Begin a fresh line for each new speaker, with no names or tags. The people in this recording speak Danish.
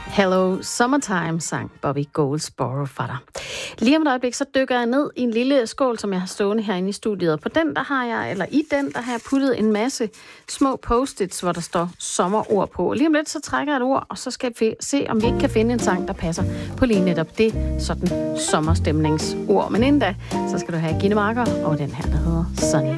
Hello Summertime, sang Bobby Goldsboro for dig. Lige om et øjeblik, så dykker jeg ned i en lille skål, som jeg har stående herinde i studiet. Og på den, der har jeg puttet en masse små post-its, hvor der står sommerord på. Og lige om lidt, så trækker jeg et ord, og så skal vi se, om vi ikke kan finde en sang, der passer på lige netop det sådan sommerstemningsord. Men inden da, så skal du have Gitte Marker og den her, der hedder Sunny.